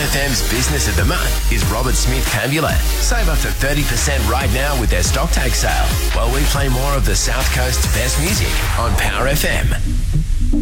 FM's Business of the Month is Robert Smith Cambulet. Save up to 30% right now with their stock take sale while we play more of the South Coast's best music on Power FM.